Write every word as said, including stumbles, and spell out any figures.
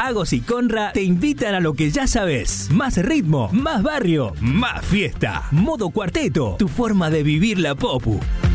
Agos y Conra te invitan a lo que ya sabes. Más ritmo, más barrio, más fiesta. Modo Cuarteto, tu forma de vivir la popu.